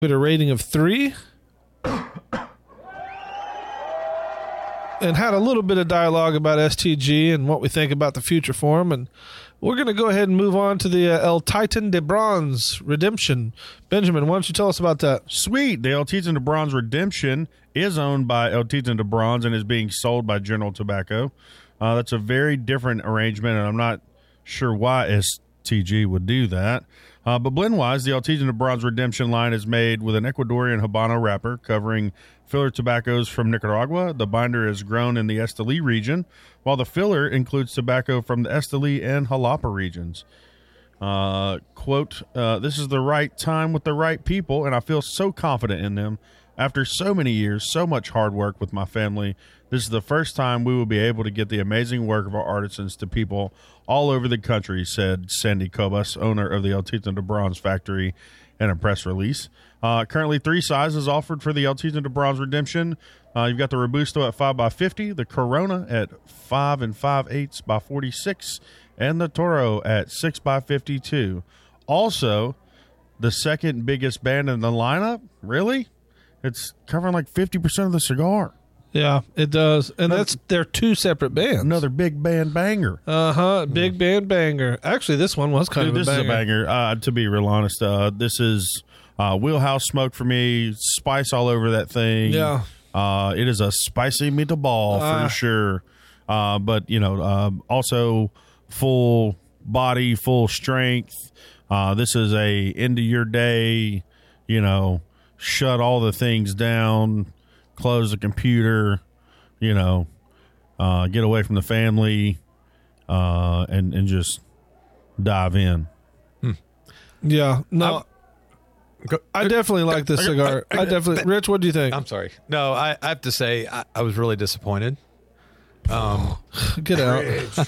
With a rating of 3. And had a little bit of dialogue about STG and what we think about the future for them. And we're going to go ahead and move on to the El Titan de Bronze Redemption. Benjamin, why don't you tell us about that? Sweet. The El Titan de Bronze Redemption is owned by El Titan de Bronze and is being sold by General Tobacco. That's a very different arrangement, and I'm not sure why STG would do that. But blend-wise, the El Titan de Bronze Redemption line is made with an Ecuadorian Habano wrapper covering filler tobaccos from Nicaragua. The binder is grown in the Esteli region, while the filler includes tobacco from the Esteli and Jalapa regions. Quote, this is the right time with the right people, and I feel so confident in them. After so many years, so much hard work with my family, this is the first time we will be able to get the amazing work of our artisans to people all over the country, said Sandy Cobas, owner of the El Titan de Bronze factory, in a press release. Currently 3 sizes offered for the El Titan de Bronze Redemption. You've got the Robusto at 5x50, the Corona at 5 5/8 by 46, and the Toro at 6x52. Also, the second biggest band in the lineup, really? It's covering like 50% of the cigar. Yeah, it does. And they're 2 separate bands. Another big band banger. Big band banger. Actually, this one was kind of a banger. This is a banger. To be real honest, this is wheelhouse smoke for me. Spice all over that thing. Yeah. It is a spicy meatball for sure. But, also full body, full strength. This is a end of your day, shut all the things down, close the computer, get away from the family, and just dive in. Yeah. No, I definitely like this cigar. Rich, what do you think? I'm sorry. No, I have to say I was really disappointed. Get out.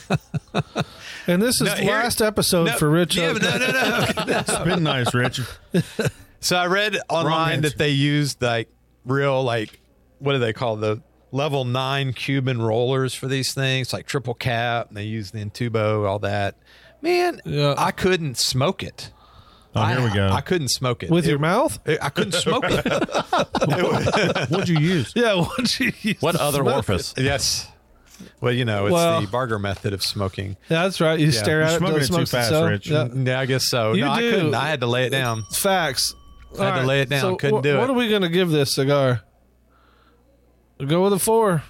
And this is the last episode for Rich. Yeah, no. It's been nice, Rich. So I read online that they used real what do they call the level 9 Cuban rollers for these things, like triple cap, and they use the Intubo, all that. Man, yeah. I couldn't smoke it. Oh, here we go. I couldn't smoke it. With your mouth? I couldn't smoke it. What'd you use? Yeah, what'd you use? What other orifice? Yes. Well, it's the Barger method of smoking. Yeah, that's right. You stare at it until it smokes too fast, itself. Rich. Yeah, I guess so. I couldn't. I had to lay it down. Facts. I had to lay it down. So couldn't do it. What are we going to give this cigar? We'll go with a 4.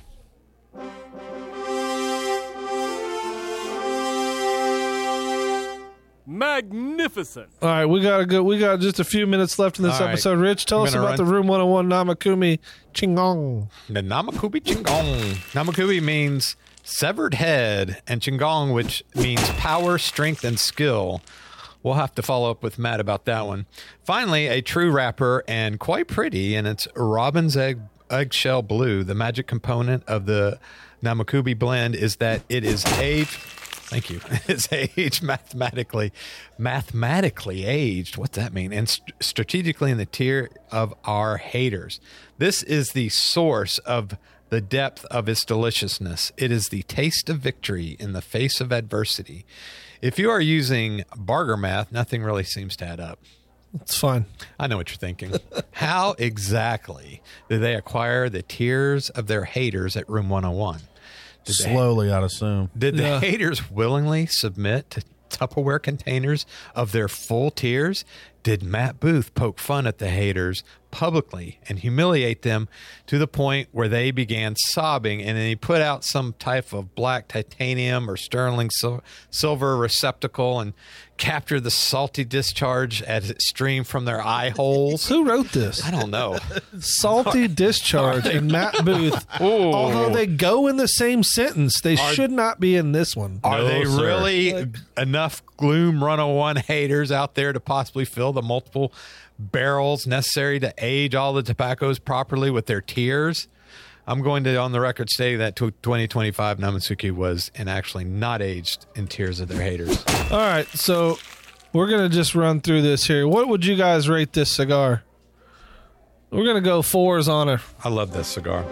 Magnificent. All right, we got just a few minutes left in this episode. Rich, tell us about the Room 101 Namakumi Chingong. The Namakumi Chingong. Namakumi means severed head, and Chingong, which means power, strength, and skill. We'll have to follow up with Matt about that one. Finally, a true wrapper, and quite pretty, and it's Robin's Eggshell Blue. The magic component of the Namakumi blend is that it is aged. Thank you. It's aged mathematically aged. What's that mean? And strategically in the tier of our haters. This is the source of the depth of its deliciousness. It is the taste of victory in the face of adversity. If you are using Barger math, nothing really seems to add up. It's fine. I know what you're thinking. How exactly did they acquire the tears of their haters at Room 101? Slowly, I'd assume. Did the haters willingly submit to Tupperware containers of their full tears? Did Matt Booth poke fun at the haters publicly and humiliate them to the point where they began sobbing, and then he put out some type of black titanium or sterling silver receptacle and captured the salty discharge as it streamed from their eye holes? Who wrote this? I don't know. Salty discharge and Matt Booth. Although they go in the same sentence, they should not be in this one. Are they really enough Gloom 101 haters out there to possibly fill the multiple barrels necessary to age all the tobaccos properly with their tears? I'm going to, on the record, say that 2025 Namazuki was and actually not aged in tears of their haters. All right, so we're going to just run through this here. What would you guys rate this cigar? We're going to go 4s on it. I love this cigar.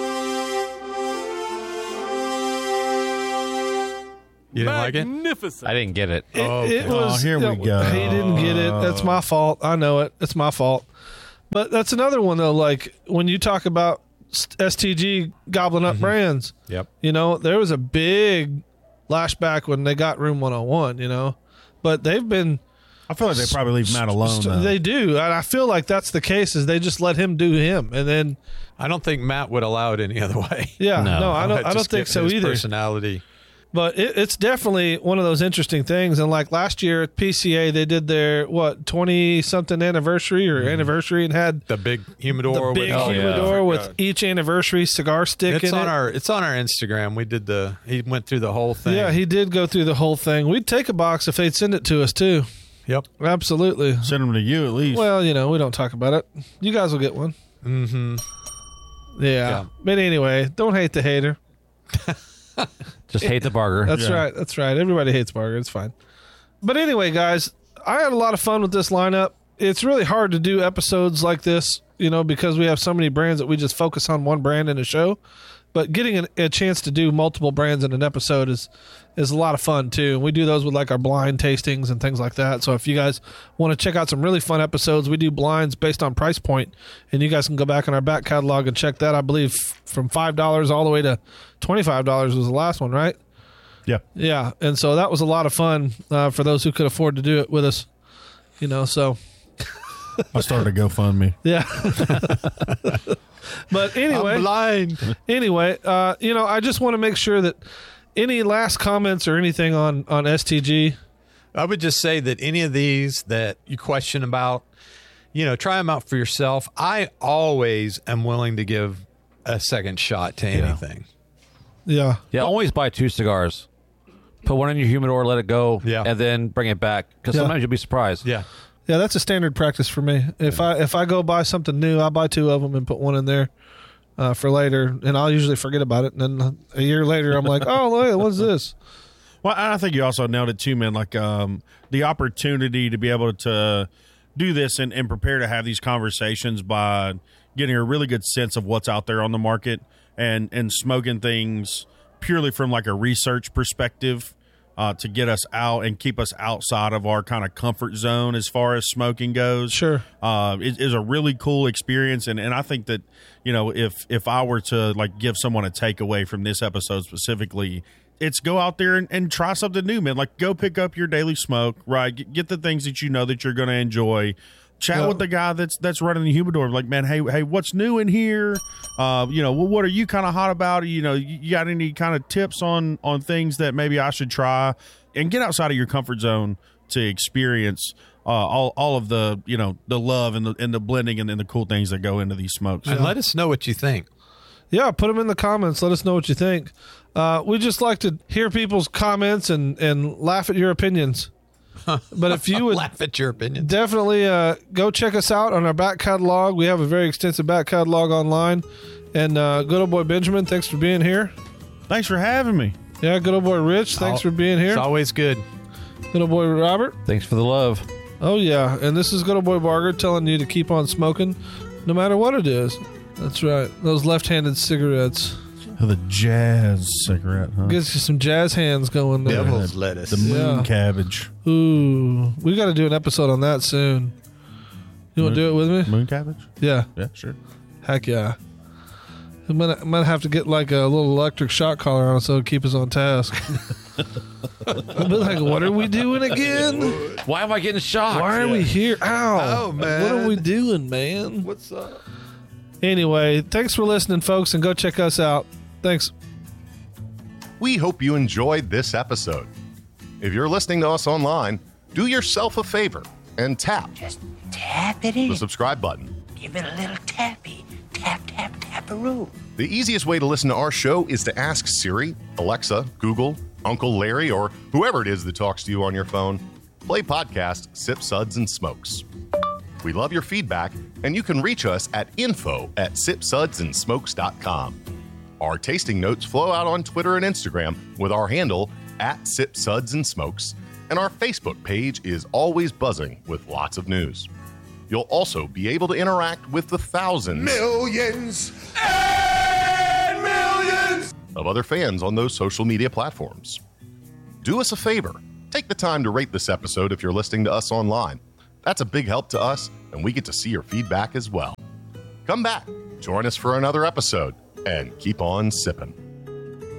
You didn't like it? Magnificent. I didn't get it. It was, here we go. He didn't get it. That's my fault. I know it. It's my fault. But that's another one though. Like when you talk about STG gobbling up brands, Yep. you know, there was a big lashback when they got Room 101. You know, but they've been. I feel like they probably leave Matt alone. though. They do, and I feel like that's the case. Is they just let him do him, and then I don't think Matt would allow it any other way. yeah, no, I don't Just think get so his either. Personality. But it's definitely one of those interesting things. And like last year at PCA, they did their 20-something anniversary and had The big humidor. the big with, humidor with each anniversary cigar stick It's in on it. it's on our Instagram. We did he went through the whole thing. Yeah, he did go through the whole thing. We'd take a box if they'd send it to us too. Yep. Absolutely. Send them to you at least. Well, you know, we don't talk about it. You guys will get one. Mm-hmm. Yeah. But anyway, don't hate the hater. Just hate the burger. That's Yeah. right. That's right. Everybody hates Barger. It's fine. But anyway, guys, I had a lot of fun with this lineup. It's really hard to do episodes like this, you know, because we have so many brands that we just focus on one brand in a show. But getting a chance to do multiple brands in an episode is a lot of fun too. We do those with like our blind tastings and things like that. So if you guys want to check out some really fun episodes, we do blinds based on price point, and you guys can go back in our back catalog and check that. I believe from $5 all the way to $25 was the last one, right? yeah. Yeah, and so that was a lot of fun for those who could afford to do it with us. You know, so I started a GoFundMe. yeah. But anyway, blind. anyway, you know, I just want to make sure that any last comments or anything on STG. I would just say that any of these that you question about, you know, try them out for yourself. I always am willing to give a second shot to anything. Yeah, Yeah, always buy 2 cigars. Put one in your humidor, let it go, Yeah. and then bring it back. Because Yeah. sometimes you'll be surprised. Yeah. yeah, that's a standard practice for me. If I go buy something new, I buy 2 of them and put one in there for later, and I'll usually forget about it. And then a year later, I'm like, oh, look, what's this? Well, I think you also nailed it too, man. Like the opportunity to be able to do this and prepare to have these conversations by getting a really good sense of what's out there on the market and smoking things purely from like a research perspective to get us out and keep us outside of our kind of comfort zone as far as smoking goes. Sure. It is a really cool experience. And I think that, you know, if I were to like give someone a takeaway from this episode specifically, it's go out there and try something new, man. Like go pick up your daily smoke, right? Get the things that you know that you're going to enjoy. Chat with the guy that's running the humidor. Like, man, hey, what's new in here? You know, what are you kind of hot about? You know, you got any kind of tips on things that maybe I should try? And get outside of your comfort zone to experience all of the, you know, the love and the blending and the cool things that go into these smokes. And let us know what you think. Yeah, put them in the comments. Let us know what you think. We just like to hear people's comments and laugh at your opinions. But if you would Laugh at your opinion. definitely go check us out on our back catalog. We have a very extensive back catalog online. And good old boy Benjamin, thanks for being here. Thanks for having me. Yeah, good old boy Rich, thanks for being here. It's always good. Good old boy Robert. Thanks for the love. Oh, yeah. And this is good old boy Barger telling you to keep on smoking no matter what it is. That's right. Those left-handed cigarettes. The jazz cigarette, huh? Gets you some jazz hands going there. Devil's lettuce. The moon Yeah. cabbage. Ooh. We got to do an episode on that soon. You want to do it with me? Moon cabbage? Yeah. Yeah, sure. Heck yeah. I might have to get like a little electric shock collar on so it'll keep us on task. I'll be like, what are we doing again? Why am I getting shocked? Why are we here? Ow. Oh, man. What are we doing, man? What's up? Anyway, thanks for listening, folks, and go check us out. Thanks. We hope you enjoyed this episode. If you're listening to us online, do yourself a favor and tap Just tap it in. the subscribe button. Give it a little tappy. Tap, tap, tap-a-roo. The easiest way to listen to our show is to ask Siri, Alexa, Google, Uncle Larry, or whoever it is that talks to you on your phone, play podcast Sip Suds and Smokes. We love your feedback, and you can reach us at info@sipsudsandsmokes.com. Our tasting notes flow out on Twitter and Instagram with our handle @SipSudsAndSmokes, and our Facebook page is always buzzing with lots of news. You'll also be able to interact with the thousands, Millions and millions. of other fans on those social media platforms. Do us a favor. Take the time to rate this episode if you're listening to us online. That's a big help to us, and we get to see your feedback as well. Come back, join us for another episode, and keep on sipping.